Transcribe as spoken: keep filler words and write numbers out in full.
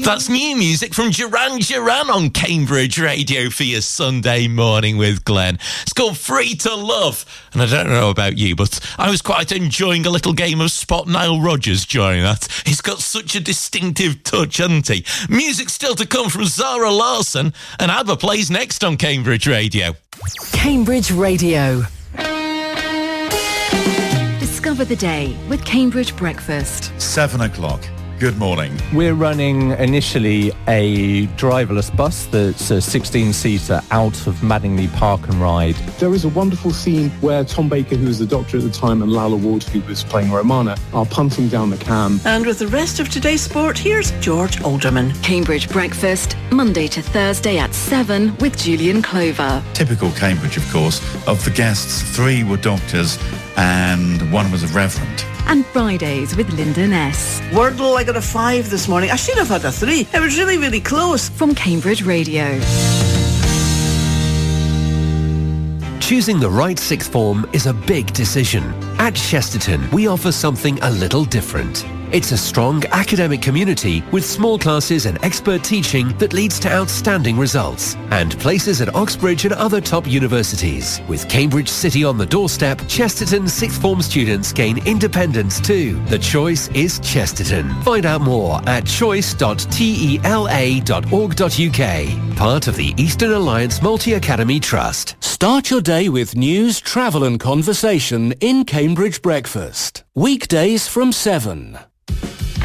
That's new music from Duran Duran on Cambridge Radio for your Sunday morning with Glenn. It's called Free to Love. And I don't know about you, but I was quite enjoying a little game of Spot Nile Rodgers during that. He's got such a distinctive touch, hasn't he? Music still to come from Zara Larsson, and ABBA plays next on Cambridge Radio. Cambridge Radio. Discover the day with Cambridge Breakfast. Seven o'clock. Good morning. We're running initially a driverless bus that's a sixteen-seater out of Madingley Park and Ride. There is a wonderful scene where Tom Baker, who was the doctor at the time, and Lala Ward, who was playing Romana, are punting down the cam. And with the rest of today's sport, here's George Alderman. Cambridge Breakfast, Monday to Thursday at seven with Julian Clover. Typical Cambridge, of course. Of the guests, three were doctors and one was a reverend. And Fridays with Linda Ness. Wordle, I got a five this morning. I should have had a three. It was really, really close. From Cambridge Radio. Choosing the right sixth form is a big decision. At Chesterton, we offer something a little different. It's a strong academic community with small classes and expert teaching that leads to outstanding results. And places at Oxbridge and other top universities. With Cambridge City on the doorstep, Chesterton sixth form students gain independence too. The choice is Chesterton. Find out more at choice dot tela dot org dot uk. Part of the Eastern Alliance Multi-Academy Trust. Start your day with news, travel and conversation in Cambridge Breakfast. Weekdays from seven.